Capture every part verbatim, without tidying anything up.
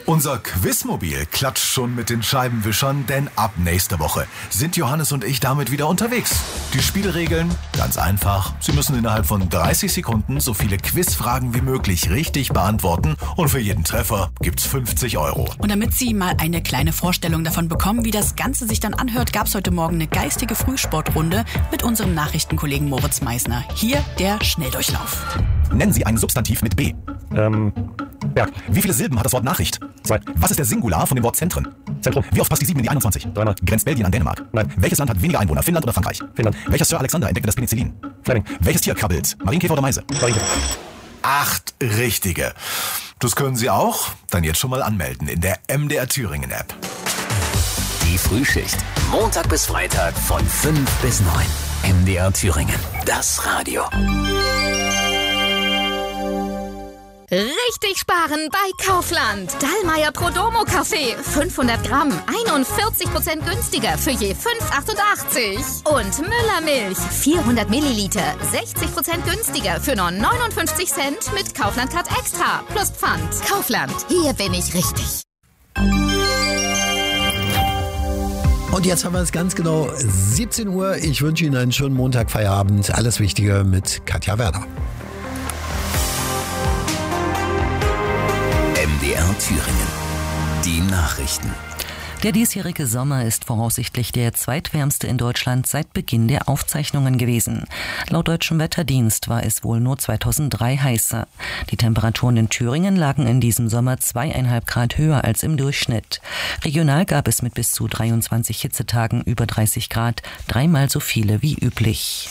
Unser Quizmobil klatscht schon mit den Scheibenwischern, denn ab nächste Woche sind Johannes und ich damit wieder unterwegs. Die Spielregeln? Ganz einfach. Sie müssen innerhalb von dreißig Sekunden so viele Quizfragen wie möglich richtig beantworten und für jeden Treffer gibt's fünfzig Euro. Und damit Sie mal eine kleine Vorstellung davon bekommen, wie das Ganze sich dann anhört, gab's heute Morgen eine geistige Frühsportrunde mit unserem Nachrichtenkollegen Moritz Meisner. Hier der Schnelldurchlauf. Nennen Sie ein Substantiv mit B. Ähm, Berg. Wie viele Silben hat das Wort Nachricht? Zwei. Was ist der Singular von dem Wort Zentren? Zentrum. Wie oft passt die sieben in die einundzwanzig? Dreimal. Grenzt Belgien an Dänemark? Nein. Welches Land hat weniger Einwohner, Finnland oder Frankreich? Finnland. Welcher Sir Alexander entdeckte das Penicillin? Fleming. Welches Tier krabbelt? Marienkäfer oder Meise? Marienkäfer. Acht richtige. Das können Sie auch? Dann jetzt schon mal anmelden in der M D R Thüringen App. Die Frühschicht. Montag bis Freitag von fünf bis neun. M D R Thüringen. Das Radio. Richtig sparen bei Kaufland. Dallmayr Prodomo Kaffee. fünfhundert Gramm. einundvierzig Prozent günstiger für je fünf Euro achtundachtzig. Und Müller Milch. vierhundert Milliliter. sechzig Prozent günstiger für nur neunundfünfzig Cent mit Kaufland Card Extra. Plus Pfand. Kaufland. Hier bin ich richtig. Und jetzt haben wir es ganz genau siebzehn Uhr. Ich wünsche Ihnen einen schönen Montagfeierabend. Alles Wichtige mit Katja Werder. M D R Thüringen. Die Nachrichten. Der diesjährige Sommer ist voraussichtlich der zweitwärmste in Deutschland seit Beginn der Aufzeichnungen gewesen. Laut Deutschem Wetterdienst war es wohl nur zweitausenddrei heißer. Die Temperaturen in Thüringen lagen in diesem Sommer zweieinhalb Grad höher als im Durchschnitt. Regional gab es mit bis zu dreiundzwanzig Hitzetagen über dreißig Grad, dreimal so viele wie üblich.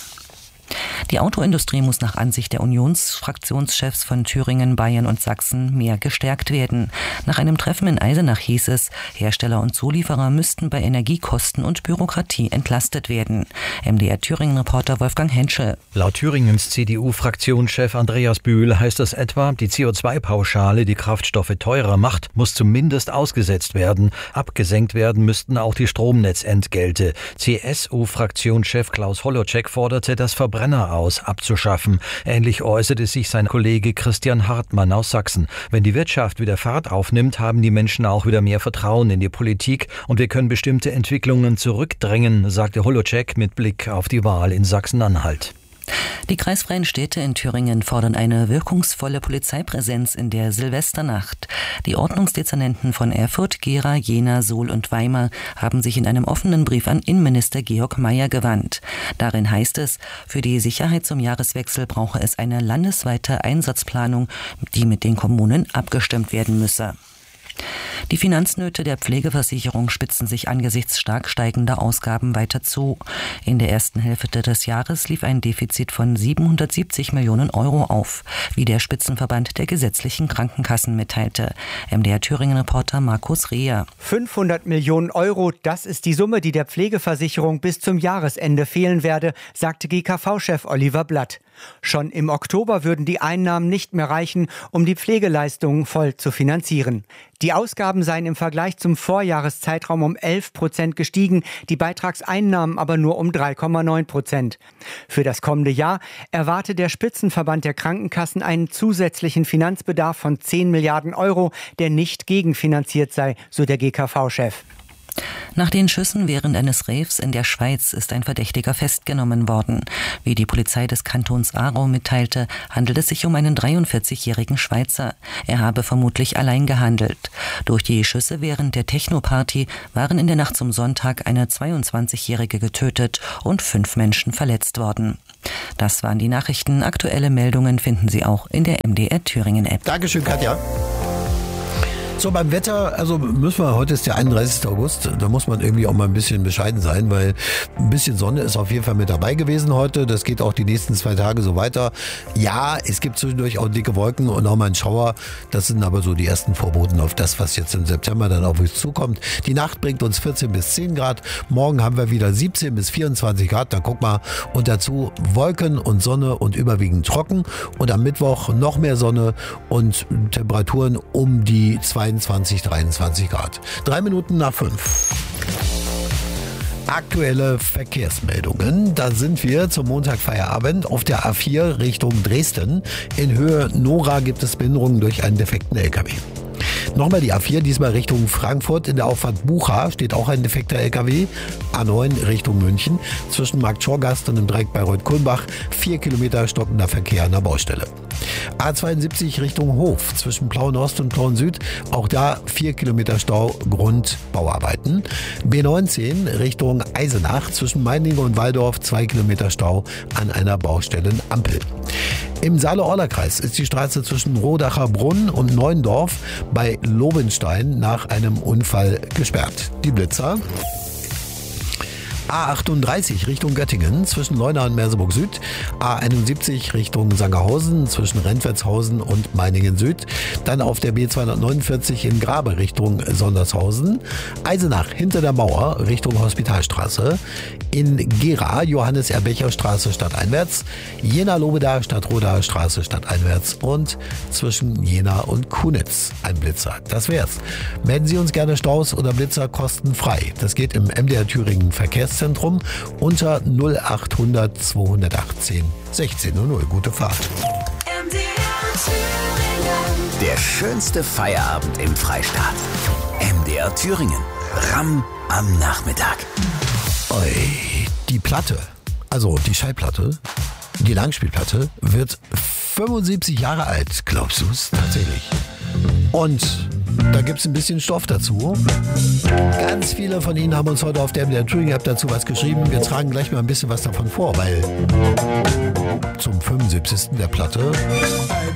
Die Autoindustrie muss nach Ansicht der Unionsfraktionschefs von Thüringen, Bayern und Sachsen mehr gestärkt werden. Nach einem Treffen in Eisenach hieß es, Hersteller und Zulieferer müssten bei Energiekosten und Bürokratie entlastet werden. M D R Thüringen-Reporter Wolfgang Henschel. Laut Thüringens C D U-Fraktionschef Andreas Bühl heißt es etwa, die C O zwei Pauschale, die Kraftstoffe teurer macht, muss zumindest ausgesetzt werden. Abgesenkt werden müssten auch die Stromnetzentgelte. C S U-Fraktionschef Klaus Holleczek forderte, das Verbrenner aus abzuschaffen. Ähnlich äußerte sich sein Kollege Christian Hartmann aus Sachsen. Wenn die Wirtschaft wieder Fahrt aufnimmt, haben die Menschen auch wieder mehr Vertrauen in die Politik und wir können bestimmte Entwicklungen zurückdrängen, sagte Holleczek mit Blick auf die Wahl in Sachsen-Anhalt. Die kreisfreien Städte in Thüringen fordern eine wirkungsvolle Polizeipräsenz in der Silvesternacht. Die Ordnungsdezernenten von Erfurt, Gera, Jena, Suhl und Weimar haben sich in einem offenen Brief an Innenminister Georg Mayer gewandt. Darin heißt es, für die Sicherheit zum Jahreswechsel brauche es eine landesweite Einsatzplanung, die mit den Kommunen abgestimmt werden müsse. Die Finanznöte der Pflegeversicherung spitzen sich angesichts stark steigender Ausgaben weiter zu. In der ersten Hälfte des Jahres lief ein Defizit von siebenhundertsiebzig Millionen Euro auf, wie der Spitzenverband der gesetzlichen Krankenkassen mitteilte. M D R Thüringen-Reporter Markus Reher. fünfhundert Millionen Euro, das ist die Summe, die der Pflegeversicherung bis zum Jahresende fehlen werde, sagte G K V-Chef Oliver Blatt. Schon im Oktober würden die Einnahmen nicht mehr reichen, um die Pflegeleistungen voll zu finanzieren. Die Ausgaben seien im Vergleich zum Vorjahreszeitraum um elf Prozent gestiegen, die Beitragseinnahmen aber nur um drei Komma neun Prozent. Für das kommende Jahr erwarte der Spitzenverband der Krankenkassen einen zusätzlichen Finanzbedarf von zehn Milliarden Euro, der nicht gegenfinanziert sei, so der G K V-Chef. Nach den Schüssen während eines Raves in der Schweiz ist ein Verdächtiger festgenommen worden. Wie die Polizei des Kantons Aarau mitteilte, handelt es sich um einen dreiundvierzigjährigen Schweizer. Er habe vermutlich allein gehandelt. Durch die Schüsse während der Techno-Party waren in der Nacht zum Sonntag eine zweiundzwanzigjährige getötet und fünf Menschen verletzt worden. Das waren die Nachrichten. Aktuelle Meldungen finden Sie auch in der M D R Thüringen-App. Dankeschön, Katja. So, beim Wetter, also müssen wir, heute ist der einunddreißigste August, da muss man irgendwie auch mal ein bisschen bescheiden sein, weil ein bisschen Sonne ist auf jeden Fall mit dabei gewesen heute. Das geht auch die nächsten zwei Tage so weiter. Ja, es gibt zwischendurch auch dicke Wolken und auch mal einen Schauer. Das sind aber so die ersten Vorboten auf das, was jetzt im September dann auf uns zukommt. Die Nacht bringt uns vierzehn bis zehn Grad. Morgen haben wir wieder siebzehn bis vierundzwanzig Grad. Da guck mal. Und dazu Wolken und Sonne und überwiegend trocken. Und am Mittwoch noch mehr Sonne und Temperaturen um die zweiundzwanzig, dreiundzwanzig Grad. Drei Minuten nach fünf. Aktuelle Verkehrsmeldungen. Da sind wir zum Montagfeierabend auf der A vier Richtung Dresden. In Höhe Nora gibt es Behinderungen durch einen defekten L K W. Nochmal die A vier, diesmal Richtung Frankfurt. In der Auffahrt Bucha steht auch ein defekter L K W. A neun Richtung München. Zwischen Markt Schorgast und dem Dreieck Bayreuth-Kulmbach. Vier Kilometer stockender Verkehr an der Baustelle. A zweiundsiebzig Richtung Hof. Zwischen Plauen-Ost und Plauen-Süd. Auch da vier Kilometer Stau, Grund Bauarbeiten. B neunzehn Richtung Eisenach. Zwischen Meiningen und Walldorf. Zwei Kilometer Stau an einer Baustellenampel. Im Saale-Orla-Kreis ist die Straße zwischen Rodacher Brunn und Neuendorf bei Lobenstein nach einem Unfall gesperrt. Die Blitzer. A achtunddreißig Richtung Göttingen zwischen Leuna und Merseburg Süd. A einundsiebzig Richtung Sangerhausen zwischen Rentwertshausen und Meiningen Süd. Dann auf der B zweihundertneunundvierzig in Grabe Richtung Sondershausen. Eisenach hinter der Mauer Richtung Hospitalstraße. In Gera Johannes-Erbecher-Straße stadteinwärts. Jena-Lobeda Stadtrodaer Straße stadteinwärts. Und zwischen Jena und Kunitz ein Blitzer. Das wär's. Melden Sie uns gerne Staus oder Blitzer kostenfrei. Das geht im M D R Thüringen Verkehrszentrum unter null achthundert zweihundertachtzehn sechzehn null null. Gute Fahrt. Der schönste Feierabend im Freistaat. M D R Thüringen. Ramm am Nachmittag. Oi, die Platte, also die Schallplatte, die Langspielplatte, wird fünfundsiebzig Jahre alt. Glaubst du es tatsächlich? Und da gibt es ein bisschen Stoff dazu. Ganz viele von Ihnen haben uns heute auf der M D R Thüringen App dazu was geschrieben. Wir tragen gleich mal ein bisschen was davon vor, weil zum fünfundsiebzigsten der Platte